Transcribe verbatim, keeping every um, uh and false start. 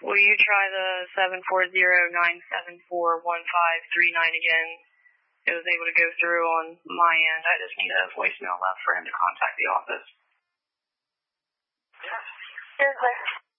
Will you try the seven four zero nine seven four one five three nine again? It was able to go through on my end. I just need a voicemail left for him to contact the office. Yes.